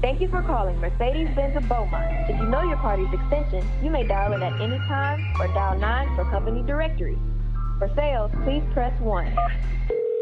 Thank you for calling Mercedes-Benz of Beaumont. If you know your party's extension, you may dial it at any time or dial 9 for company directory. For sales, please press 1.